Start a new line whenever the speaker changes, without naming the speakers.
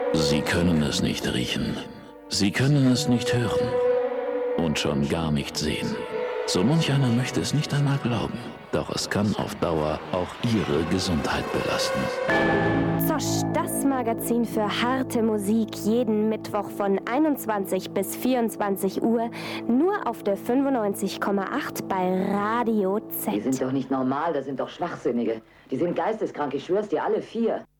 Sie können es nicht riechen. Sie können es nicht hören. Und schon gar nicht sehen. So manch einer möchte es nicht einmal glauben. Doch es kann auf Dauer auch Ihre Gesundheit belasten.
Zosch, das Magazin für harte Musik, jeden Mittwoch von 21 bis 24 Uhr, nur auf der 95,8 bei Radio Z.
Die sind doch nicht normal, das sind doch Schwachsinnige. Die sind geisteskrank, ich schwör's dir, alle 4.